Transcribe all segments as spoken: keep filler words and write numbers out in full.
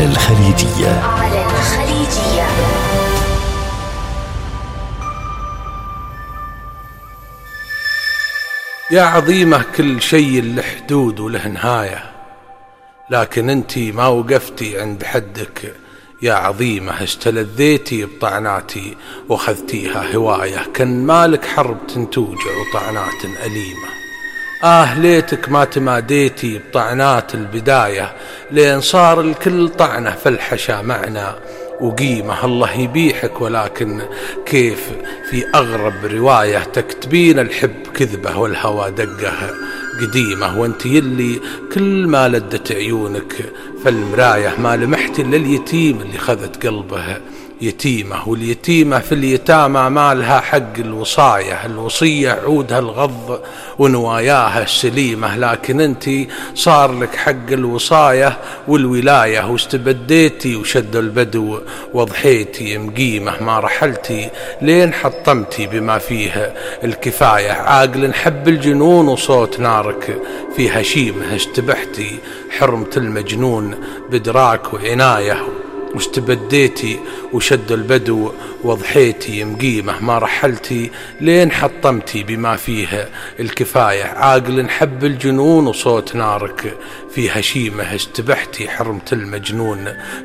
الخليجية. على الخليجية. يا عظيمة كل شيء له حدود وله نهاية، لكن انتي ما وقفتي عند حدك يا عظيمة. استلذيتي بطعناتي واخذتيها هواية، كان مالك حرب تنتوجع وطعنات أليمة. آه ليتك ما تماديتي بطعنات البداية، لين صار الكل طعنة فالحشا معنا وقيمة. الله يبيحك، ولكن كيف في أغرب رواية تكتبين الحب كذبة والهوى دقه قديمة، وانت يلي كل ما لدت عيونك فالمراية ما لمحتي إلا اليتيم اللي خذت قلبه يتيمة. واليتيمة في اليتامى ما لها حق الوصاية، الوصية عودها الغض ونواياها السليمة، لكن انتي صار لك حق الوصاية والولاية، واستبديتي وشد البدو وضحيتي مقيمة. ما رحلتي لين حطمتي بما فيه الكفاية، عاقل حب الجنون وصوت نارك في هشيمه. استبحتي حرمة المجنون بدراك وعناية، واستبديتي وشد البدو وضحيتي مقيمة. ما رحلتي لين حطمتي بما فيه الكفاية، عاقل حب الجنون وصوت نارك في هشيمه. استبحتي حرمة المجنون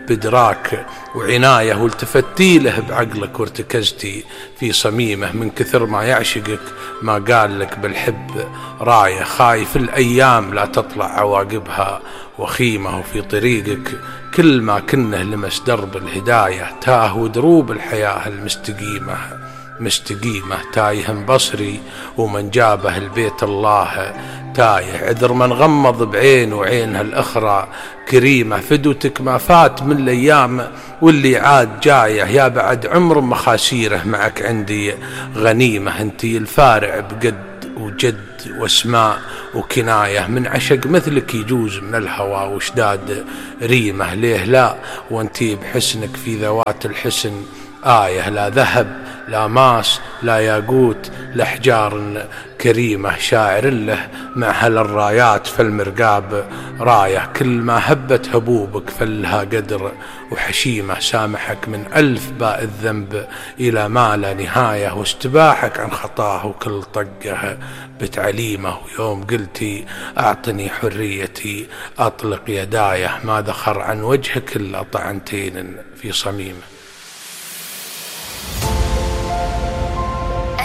بدراك وعناية، والتفتي له بعقلك وارتكزتي في صميمه. من كثر ما يعشقك ما قال لك بالحب راية، خايف الأيام لا تطلع عواقبها وخيمة. وفي طريقك كل ما كنه لمس درب الهداية، تاه ودروب الحياة المستقيمة مستقيمة. تايه بصري ومن جابه البيت الله تايه، عذر من غمض بعين وعينها الأخرى كريمة. فدوتك ما فات من الأيام واللي عاد جايه، يا بعد عمر مخاسيره معك عندي غنيمة. انتي الفارع بقد وجد واسماء وكناية، من عشق مثلك يجوز من الهوى وشداد ريمة. ليه لا وانتي بحسنك في ذوات الحسن آية، لا ذهب لا ماس لا ياقوت لأحجار كريمة. شاعر له مع هل الرايات فالمرقاب راية، كل ما هبت هبوبك فلها قدر وحشيمة. سامحك من ألف باء الذنب إلى ما لا نهاية، واستباحك عن خطاه وكل طقه بتعليمه. ويوم قلتي أعطني حريتي أطلق يدايه، ما ذخر عن وجهك إلا طعنتين في صميمه.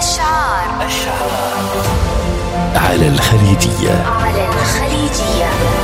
أشعار على الخليجية. على الخليجية.